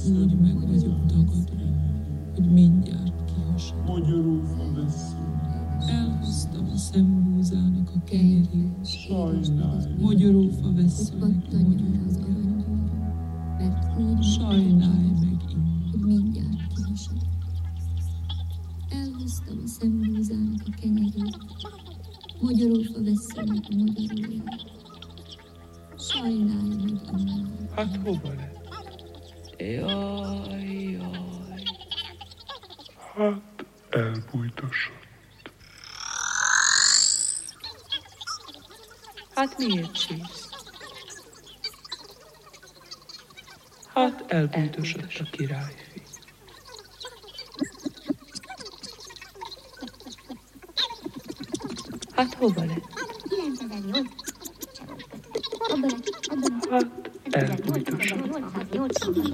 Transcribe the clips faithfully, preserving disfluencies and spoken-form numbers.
Úgy meg vagyok dagadva, hogy mindjárt kihasadok. Magyarul fa veszünk. Elhoztam a szembúzának a kenyerét. Sajnálj. Magyarófa vesszőnek a magyarója. Sajnálj meg innen. Hogy mindjárt kihasadok. Elhoztam a szembúzának a kenyerét. Magyarófa vesszőnek a magyarója. Sajnálj meg innen. Hát hova lett? Jaj, jaj. Hát elbújtosott. Hát miért sísz? Hát elbújtosott a királyfi. Hát hova lett? Hát elbújtosott.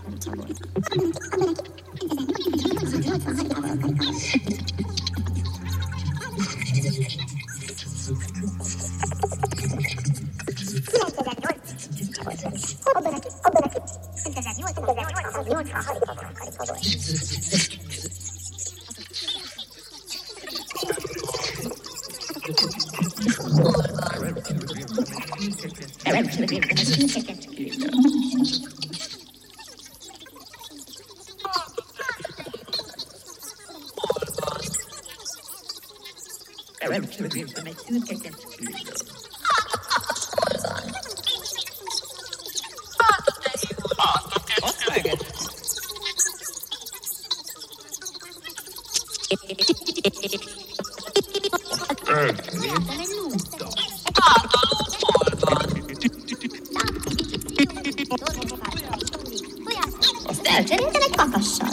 Azt elcseréltem egy kakassal.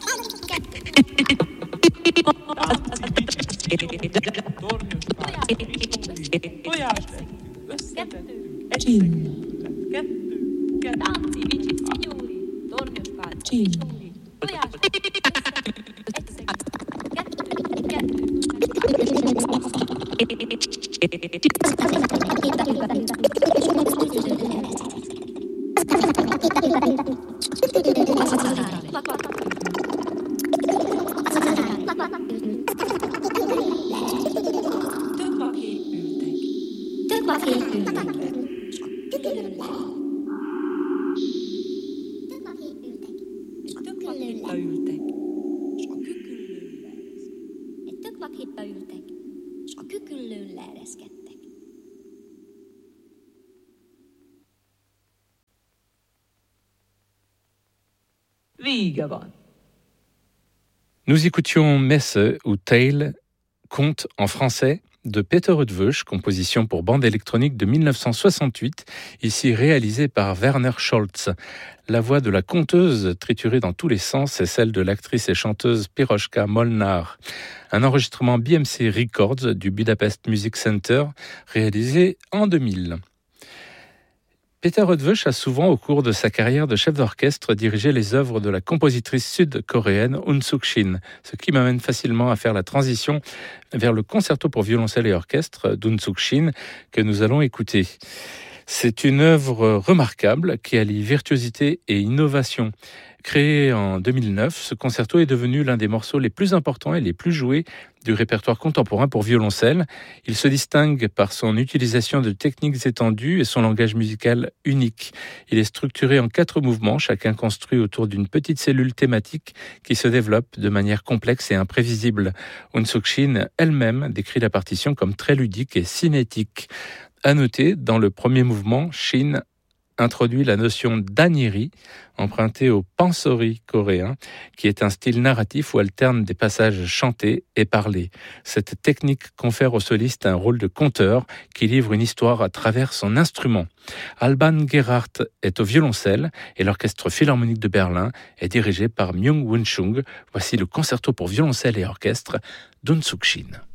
Vége van. Nous écoutions Messe ou Tale, conte en français de Peter Eötvös, composition pour bande électronique de dix-neuf cent soixante-huit, ici réalisée par Werner Scholz. La voix de la conteuse, triturée dans tous les sens, est celle de l'actrice et chanteuse Piroshka Molnár. Un enregistrement B M C Records du Budapest Music Center, réalisé en deux mille. Peter Eötvös a souvent, au cours de sa carrière de chef d'orchestre, dirigé les œuvres de la compositrice sud-coréenne Eun Suk-shin, ce qui m'amène facilement à faire la transition vers le concerto pour violoncelle et orchestre d'Eun Suk-shin que nous allons écouter. C'est une œuvre remarquable qui allie virtuosité et innovation. Créé en deux mille neuf, ce concerto est devenu l'un des morceaux les plus importants et les plus joués du répertoire contemporain pour violoncelle. Il se distingue par son utilisation de techniques étendues et son langage musical unique. Il est structuré en quatre mouvements, chacun construit autour d'une petite cellule thématique qui se développe de manière complexe et imprévisible. Eun Suk-shin elle-même décrit la partition comme très ludique et cinétique. À noter, dans le premier mouvement, Shin introduit la notion d'aniri, empruntée au pansori coréen, qui est un style narratif où alterne des passages chantés et parlés. Cette technique confère au soliste un rôle de conteur qui livre une histoire à travers son instrument. Alban Gerhardt est au violoncelle et l'Orchestre Philharmonique de Berlin est dirigé par Myung-Whun Chung. Voici le concerto pour violoncelle et orchestre d'Eun Suk-shin.